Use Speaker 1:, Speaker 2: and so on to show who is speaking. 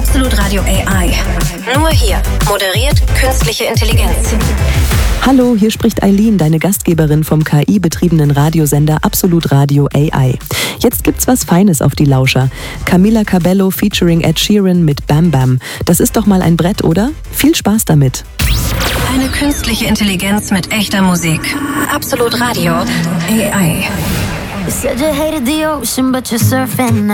Speaker 1: Absolut Radio AI. Nur hier. Moderiert künstliche Intelligenz.
Speaker 2: Hallo, hier spricht Eileen, deine Gastgeberin vom KI-betriebenen Radiosender Absolut Radio AI. Jetzt gibt's was Feines auf die Lauscher. Camila Cabello featuring Ed Sheeran mit Bam Bam. Das ist doch mal ein Brett, oder? Viel Spaß damit.
Speaker 1: Eine künstliche Intelligenz mit echter Musik. Absolut Radio AI.
Speaker 3: You said you hated the ocean, but you're surfing